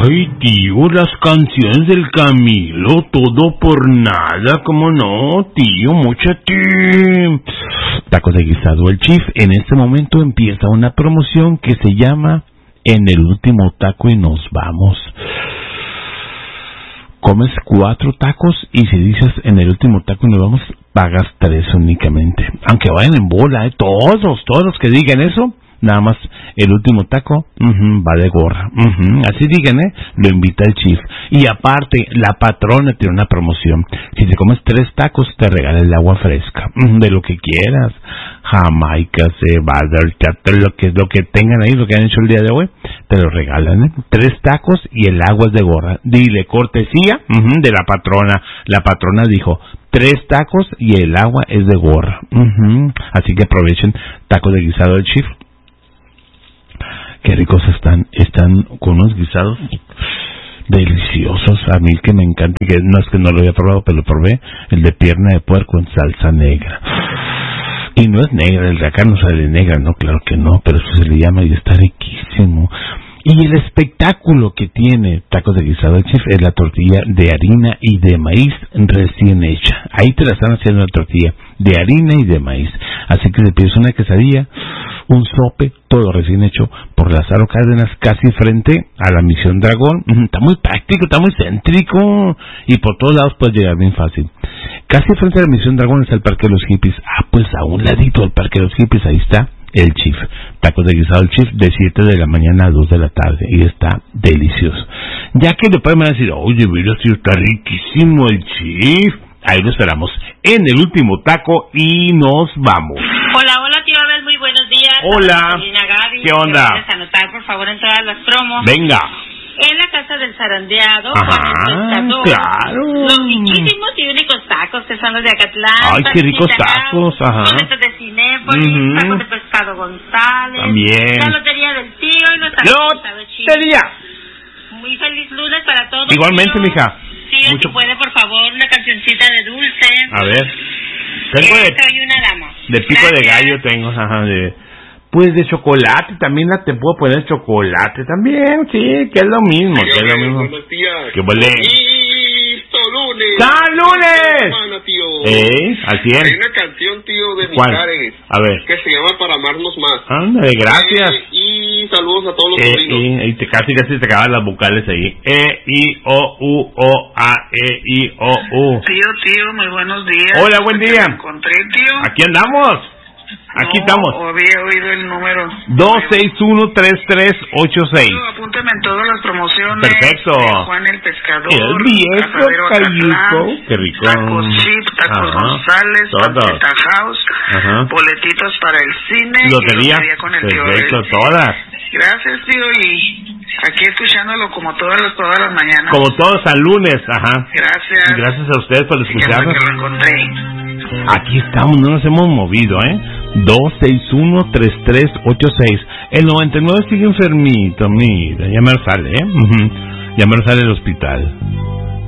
Ay, tío, las canciones del Camilo, todo por nada, ¿cómo no, tío? Móchate. Tacos de guisado El Chief. En este momento empieza una promoción que se llama En el último taco y nos vamos. Comes 4 tacos y si dices en el último taco y nos vamos, pagas 3 únicamente. Aunque vayan en bola, todos los que digan eso, nada más el último taco va de gorra. Así digan, lo invita el Chief. Y aparte, la patrona tiene una promoción. Si te comes 3 tacos, te regala el agua fresca. De lo que quieras. Jamaica, Butter, lo que tengan ahí, lo que han hecho el día de hoy, te lo regalan. 3 tacos y el agua es de gorra. Dile, cortesía de la patrona. La patrona dijo, 3 tacos y el agua es de gorra. Así que aprovechen tacos de guisado del Chief. Qué ricos están con unos guisados deliciosos. A mí que me encanta, que no es que no lo había probado, pero lo probé, el de pierna de puerco en salsa negra. Y no es negra, el de acá no sale negra, no, claro que no, pero eso se le llama y está riquísimo. Y el espectáculo que tiene tacos de guisado del Chief es la tortilla de harina y de maíz recién hecha. Ahí te la están haciendo la tortilla de harina y de maíz. Así que te pides una quesadilla, un sope, todo recién hecho por Lázaro Cárdenas, casi frente a la Misión Dragón. Está muy práctico, está muy céntrico y por todos lados puedes llegar bien fácil. Casi frente a la Misión Dragón está el Parque de los Hippies. Pues a un ladito del Parque de los Hippies, ahí está el Chief. Tacos de guisado el Chief de 7 de la mañana a 2 de la tarde y está delicioso. Ya que después me van a decir, oye, mira, si está riquísimo el Chief. Ahí lo esperamos en el último taco y nos vamos. Hola, tío Abel, muy buenos días. Hola. Gaby, ¿Qué onda? ¿Puedes anotar, por favor, en todas las promos? Venga. En la casa del zarandeado, claro. Los riquísimos y únicos tacos que son los de Acatlán. Ay, qué ricos tacos, boletos de Cinépolis, tacos de Pescado González. También. La lotería del tío y nuestra lotería. Muy feliz lunes para todos. Igualmente, tío. Mija. Sí, si puede, por favor, una cancioncita de Dulce. A ver. Tengo soy una dama. De pico de gallo tengo, pues de chocolate, también te puedo poner chocolate también, sí, que es lo mismo, Buenos días. ¿Qué vale? ¡Listo, lunes! ¡San lunes! Semana, tío. Al 100. Hay una canción, tío, de Mijares. A ver. Que se llama Para Amarnos Más. Ándale, gracias. Y saludos a todos los sobrinos. Y casi te acaban las vocales ahí. I-O-U-O-A, E-I-O-U. Tío, muy buenos días. Hola, buen día. ¿Me encontré, tío? Aquí andamos. Aquí estamos. Había oído el número. 261-3386. Apúnteme en todas las promociones. Perfecto. Juan el Pescador. El viejo Cayuco. Qué rico. Tacos Chip, Tacos González, Panceta House. Boletitos para el cine. Lotería. Con el Perfecto, todas. Gracias, tío. Y aquí escuchándolo como todas las mañanas. Como todos al lunes. Gracias. Gracias a ustedes por escucharnos. Que lo encontré. Aquí estamos, no nos hemos movido, 261-3386. El 99 sigue enfermito, mira, ya me lo sale, ya me lo sale del hospital.